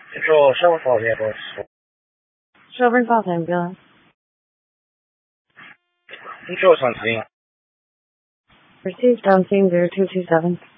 Control, Shelburne Falls Ambulance. Shelburne Falls Ambulance. Control is on scene. Received on scene 0227.